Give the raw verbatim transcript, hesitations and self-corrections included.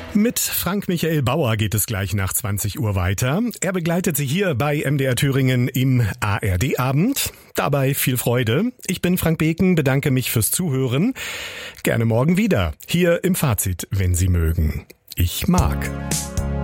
Mit Frank-Michael Bauer geht es gleich nach zwanzig Uhr weiter. Er begleitet Sie hier bei M D R Thüringen im A R D-Abend. Dabei viel Freude. Ich bin Frank Beken, bedanke mich fürs Zuhören. Gerne morgen wieder, hier im Fazit, wenn Sie mögen. Ich mag.